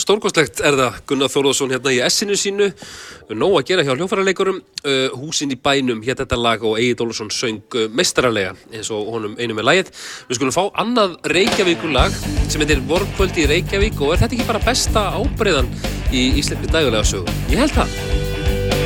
stórkostlegt það Gunnar Þórðarsson hérna í essinu sínu, nóg að gera hjá hljóðfæraleikurum, húsin í bænum hét þetta lag og Egill Ólafsson söng meistaralega eins og honum einum með lagið. Við skulum fá annað Reykjavíkurlag sem heitir Vorkvöld í Reykjavík og þetta ekki bara besta ábreiðan í íslenskri dægulega sögu? Ég held það.